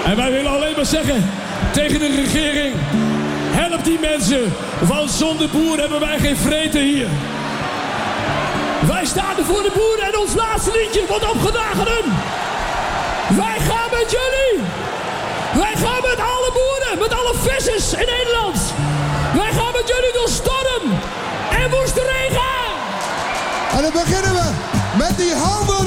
En wij willen alleen maar zeggen tegen de regering: help die mensen, want zonder boeren hebben wij geen vreten hier. Wij staan er voor de boeren en ons laatste liedje wordt opgedragen aan hun. Wij gaan met jullie. Wij gaan met alle boeren, met alle vissers in Nederland. Wij gaan met jullie door storm en woeste regen. En dan beginnen we met die handen